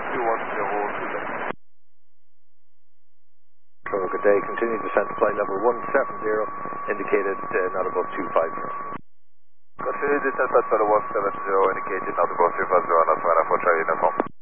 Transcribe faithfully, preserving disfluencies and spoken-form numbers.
two one zero two. Control, good day. Continue descent to flight level one seven zero, indicated uh, not above two five zero. Continue descent flight level one seven zero, indicated not above two five zero, not one four Charlie uniform.